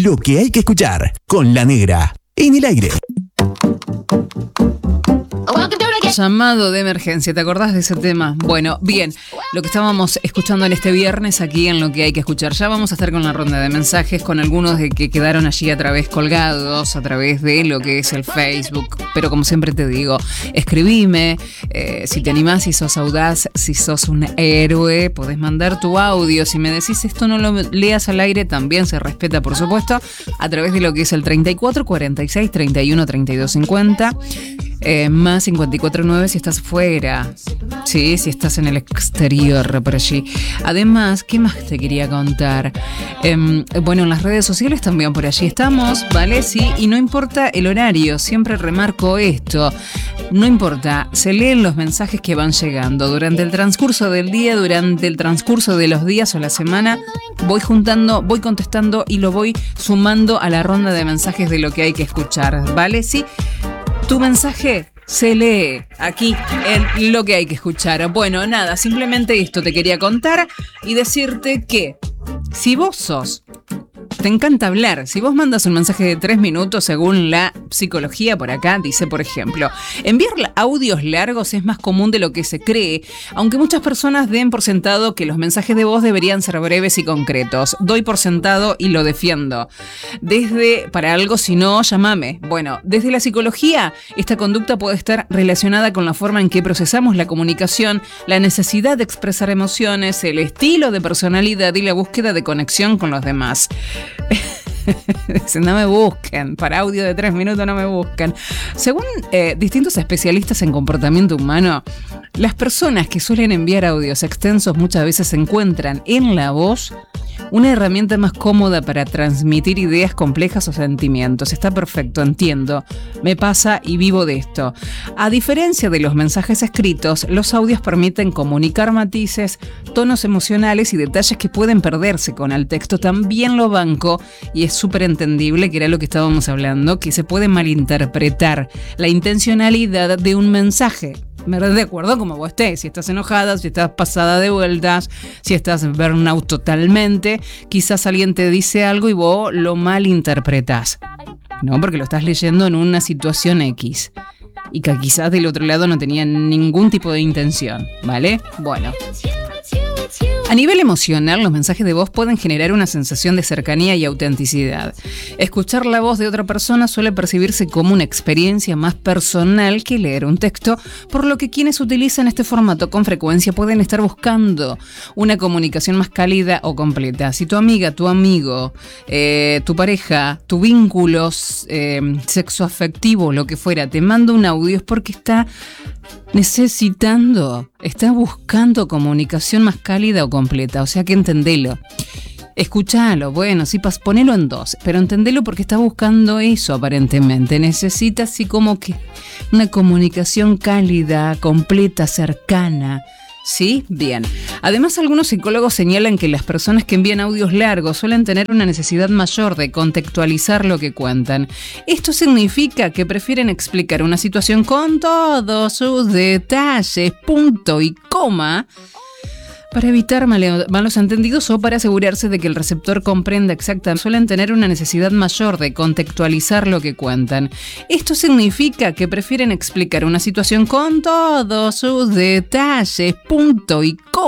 Lo que hay que escuchar con La Negra en el aire. Llamado de emergencia, ¿te acordás de ese tema? Bueno, bien, lo que estábamos escuchando en este viernes aquí en Lo que hay que escuchar. Ya vamos a estar con la ronda de mensajes, con algunos de que quedaron allí a través colgados, a través de lo que es el Facebook. Pero como siempre te digo, escribime, si te animás, si sos audaz, si sos un héroe, podés mandar tu audio. Si me decís esto no lo leas al aire, también se respeta, por supuesto, a través de lo que es el 34 46 31 32 50. Más 549 si estás fuera. Sí, si estás en el exterior, por allí. Además, ¿qué más te quería contar? Bueno, en las redes sociales también por allí estamos, ¿vale? Sí, y no importa el horario, siempre remarco esto. No importa, se leen los mensajes que van llegando. Durante el transcurso del día, durante el transcurso de los días o la semana, voy juntando, voy contestando y lo voy sumando a la ronda de mensajes de lo que hay que escuchar, ¿vale? Sí. Tu mensaje se lee aquí en Lo que hay que escuchar. Bueno, nada, simplemente esto te quería contar y decirte que si vos te encanta hablar. Si vos mandas un mensaje de 3 minutos, según la psicología por acá, dice, por ejemplo, enviar audios largos es más común de lo que se cree, aunque muchas personas den por sentado que los mensajes de voz deberían ser breves y concretos. Doy por sentado y lo defiendo. Para algo, si no, llámame. Bueno, desde la psicología, esta conducta puede estar relacionada con la forma en que procesamos la comunicación, la necesidad de expresar emociones, el estilo de personalidad y la búsqueda de conexión con los demás. No me busquen, para audio de 3 minutos no me busquen. Según distintos especialistas en comportamiento humano, las personas que suelen enviar audios extensos muchas veces encuentran en la voz una herramienta más cómoda para transmitir ideas complejas o sentimientos. Está perfecto, entiendo. Me pasa y vivo de esto. A diferencia de los mensajes escritos, los audios permiten comunicar matices, tonos emocionales y detalles que pueden perderse con el texto. También lo banco y es súper entendible, que era lo que estábamos hablando, que se puede malinterpretar la intencionalidad de un mensaje. De acuerdo como vos estés, si estás enojada, si estás pasada de vueltas, si estás burnout totalmente, quizás alguien te dice algo y vos lo malinterpretás, ¿no? Porque lo estás leyendo en una situación X y que quizás del otro lado no tenía ningún tipo de intención, ¿vale? Bueno. A nivel emocional, los mensajes de voz pueden generar una sensación de cercanía y autenticidad. Escuchar la voz de otra persona suele percibirse como una experiencia más personal que leer un texto, por lo que quienes utilizan este formato con frecuencia pueden estar buscando una comunicación más cálida o completa. Si tu amiga, tu amigo, tu pareja, tu vínculo sexoafectivo, lo que fuera, te manda un audio, es porque está está buscando comunicación más cálida o completa, o sea que entendelo. Escuchalo, bueno, sí, ponelo en 2, pero entendelo porque está buscando eso aparentemente. Necesita así como que una comunicación cálida, completa, cercana. ¿Sí? Bien. Además, algunos psicólogos señalan que las personas que envían audios largos suelen tener una necesidad mayor de contextualizar lo que cuentan. Esto significa que prefieren explicar una situación con todos sus detalles, punto y coma, para evitar malos entendidos o para asegurarse de que el receptor comprenda exactamente. Suelen tener una necesidad mayor de contextualizar lo que cuentan. Esto significa que prefieren explicar una situación con todos sus detalles, punto y coma.